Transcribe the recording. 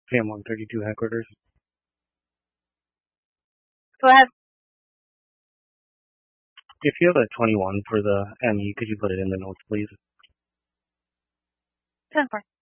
PM 132 headquarters. Go ahead. If you have a 21 for the ME, could you put it in the notes, please? 10-4.